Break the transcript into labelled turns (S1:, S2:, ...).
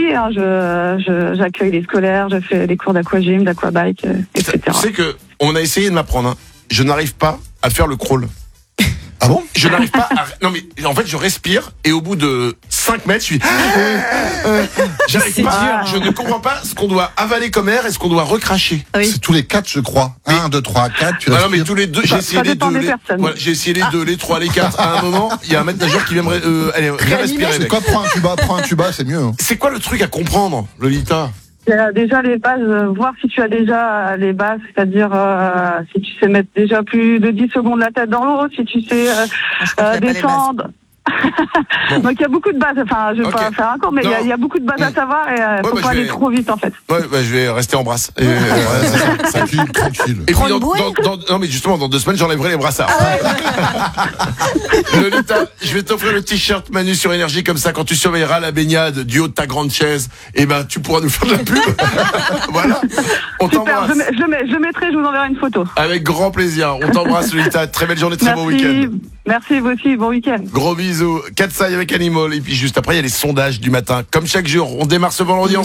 S1: voyez, hein, j'accueille les scolaires, je fais des cours d'aquagym, d'aquabike, etc.
S2: Tu sais que on a essayé de m'apprendre. Hein. Je n'arrive pas à faire le crawl.
S3: Ah bon?
S2: Je n'arrive pas à... Non mais en fait je respire et au bout de 5 mètres je suis... J'arrive pas, je ne comprends pas ce qu'on doit avaler comme air et ce qu'on doit recracher.
S4: Oui.
S3: C'est tous les 4, je crois. 1, 2, 3, 4, tu
S2: Ah non
S3: respires.
S2: mais tous les deux, j'ai essayé les 2, voilà, j'ai essayé les 2, les 3, les 4. À un moment, il y a un maître nageur qui vient allez, viens respirer.
S3: C'est
S2: mec.
S3: quoi, prends un tuba, c'est mieux. Hein.
S2: C'est quoi le truc à comprendre, Lolita?
S1: Il y a déjà les bases, voir si tu as déjà les bases, c'est-à-dire si tu sais mettre déjà plus de 10 secondes la tête dans l'eau, si tu sais descendre.
S2: Bon.
S1: Donc il y a beaucoup de bases, enfin je vais pas faire un cours, mais il y a beaucoup de bases à savoir et faut pas aller trop vite en fait.
S2: Ouais, bah, je vais rester en brasse. Et,
S3: tranquille.
S2: Et puis non mais justement dans 2 semaines j'enlèverai les brassards. Lolita, je vais t'offrir le t-shirt Manu sur Énergie, comme ça quand tu surveilleras la baignade du haut de ta grande chaise, et ben tu pourras nous faire de la pub. Voilà. On
S1: Super,
S2: t'embrasse.
S1: je mettrai, je vous enverrai une photo.
S2: Avec grand plaisir. On t'embrasse Lolita. Très belle journée, très bon week-end.
S1: Merci vous aussi, bon week-end.
S2: Gros bisous. Katsai avec Animal. Et puis juste après, il y a les sondages du matin. Comme chaque jour, on démarre ce vendredi.